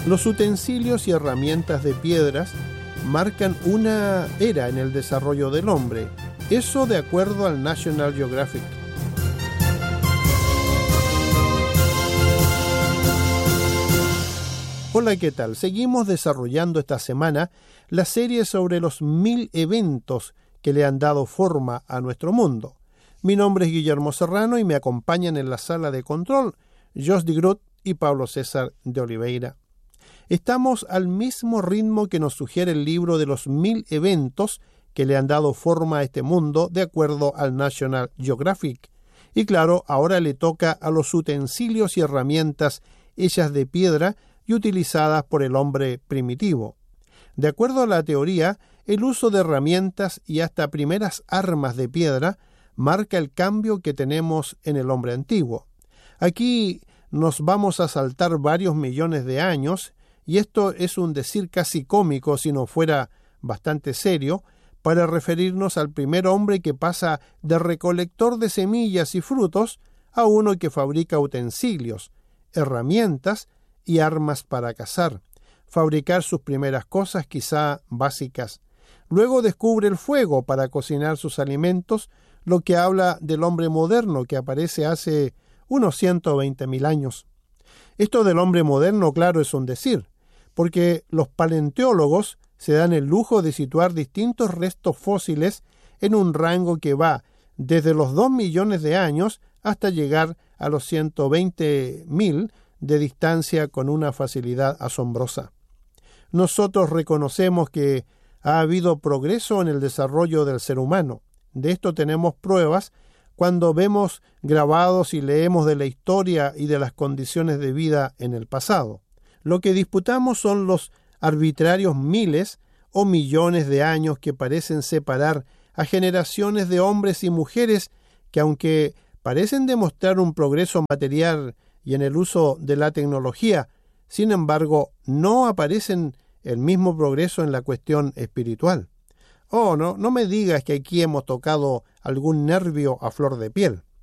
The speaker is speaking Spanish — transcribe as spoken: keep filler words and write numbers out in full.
Los utensilios y herramientas de piedras marcan una era en el desarrollo del hombre, eso de acuerdo al National Geographic. Hola, ¿qué tal? Seguimos desarrollando esta semana la serie sobre los mil eventos que le han dado forma a nuestro mundo. Mi nombre es Guillermo Serrano y me acompañan en la sala de control Jos de Groot y Pablo César de Oliveira. Estamos al mismo ritmo que nos sugiere el libro de los mil eventos que le han dado forma a este mundo de acuerdo al National Geographic. Y claro, ahora le toca a los utensilios y herramientas hechas de piedra y utilizadas por el hombre primitivo. De acuerdo a la teoría, el uso de herramientas y hasta primeras armas de piedra marca el cambio que tenemos en el hombre antiguo. Aquí nos vamos a saltar varios millones de años, y esto es un decir casi cómico si no fuera bastante serio, para referirnos al primer hombre que pasa de recolector de semillas y frutos a uno que fabrica utensilios, herramientas y armas para cazar, fabricar sus primeras cosas quizá básicas. Luego descubre el fuego para cocinar sus alimentos, lo que habla del hombre moderno que aparece hace unos ciento veinte mil años. Esto del hombre moderno, claro, es un decir, porque los paleontólogos se dan el lujo de situar distintos restos fósiles en un rango que va desde los dos millones de años hasta llegar a los ciento veinte mil de distancia con una facilidad asombrosa. Nosotros reconocemos que ha habido progreso en el desarrollo del ser humano. De esto tenemos pruebas cuando vemos grabados y leemos de la historia y de las condiciones de vida en el pasado. Lo que disputamos son los arbitrarios miles o millones de años que parecen separar a generaciones de hombres y mujeres que, aunque parecen demostrar un progreso material y en el uso de la tecnología, sin embargo, no aparecen el mismo progreso en la cuestión espiritual. Oh, no, no me digas que aquí hemos tocado algún nervio a flor de piel.